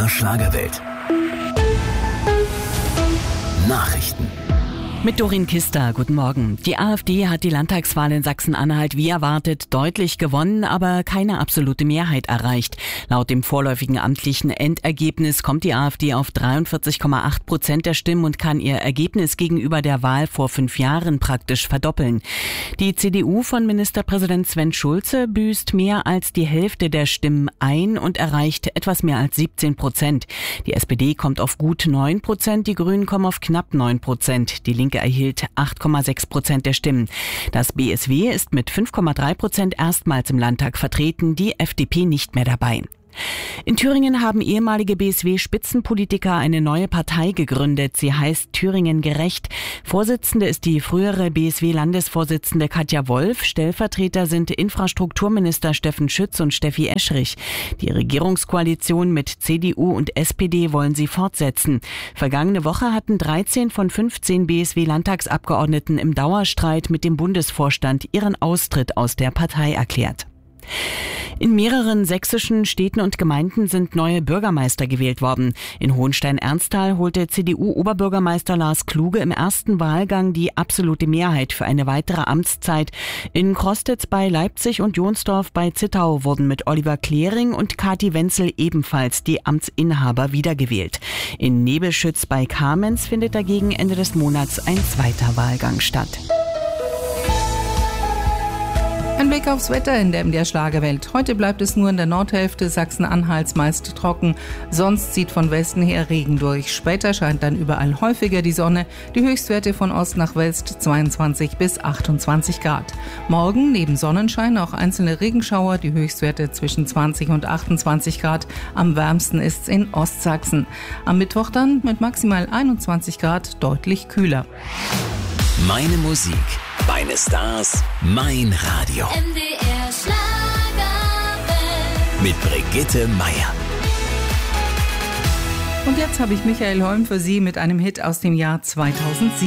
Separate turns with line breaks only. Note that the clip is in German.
MDR Schlagerwelt. Nachrichten.
Mit Doreen Kister, guten Morgen. Die AfD hat die Landtagswahl in Sachsen-Anhalt wie erwartet deutlich gewonnen, aber keine absolute Mehrheit erreicht. Laut dem vorläufigen amtlichen Endergebnis kommt die AfD auf 43,8% der Stimmen und kann ihr Ergebnis gegenüber der Wahl vor 5 Jahren praktisch verdoppeln. Die CDU von Ministerpräsident Sven Schulze büßt mehr als die Hälfte der Stimmen ein und erreicht etwas mehr als 17%. Die SPD kommt auf gut 9%, die Grünen kommen auf knapp 9%. Die Linke erhielt 8,6% der Stimmen. Das BSW ist mit 5,3% erstmals im Landtag vertreten, die FDP nicht mehr dabei. In Thüringen haben ehemalige BSW-Spitzenpolitiker eine neue Partei gegründet. Sie heißt Thüringen Gerecht. Vorsitzende ist die frühere BSW-Landesvorsitzende Katja Wolf. Stellvertreter sind Infrastrukturminister Steffen Schütz und Steffi Eschrich. Die Regierungskoalition mit CDU und SPD wollen sie fortsetzen. Vergangene Woche hatten 13 von 15 BSW-Landtagsabgeordneten im Dauerstreit mit dem Bundesvorstand ihren Austritt aus der Partei erklärt. In mehreren sächsischen Städten und Gemeinden sind neue Bürgermeister gewählt worden. In Hohenstein-Ernsthal holte CDU-Oberbürgermeister Lars Kluge im ersten Wahlgang die absolute Mehrheit für eine weitere Amtszeit. In Crostitz bei Leipzig und Jonsdorf bei Zittau wurden mit Oliver Klering und Kati Wenzel ebenfalls die Amtsinhaber wiedergewählt. In Nebelschütz bei Kamenz findet dagegen Ende des Monats ein zweiter Wahlgang statt.
Ein Blick aufs Wetter in der MDR Schlagerwelt. Heute bleibt es nur in der Nordhälfte Sachsen-Anhalts meist trocken. Sonst zieht von Westen her Regen durch. Später scheint dann überall häufiger die Sonne. Die Höchstwerte von Ost nach West 22 bis 28 Grad. Morgen neben Sonnenschein auch einzelne Regenschauer. Die Höchstwerte zwischen 20 und 28 Grad. Am wärmsten ist es in Ostsachsen. Am Mittwoch dann mit maximal 21 Grad deutlich kühler.
Meine Musik, meine Stars, mein Radio.
MDR Schlagerwelt.
Mit Brigitte Meier.
Und jetzt habe ich Michael Holm für Sie mit einem Hit aus dem Jahr 2007.